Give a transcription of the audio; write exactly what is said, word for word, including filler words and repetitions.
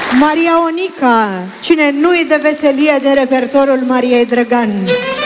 Maria Onica, cine nu-i de veselie de repertoriul Mariei Drăgan?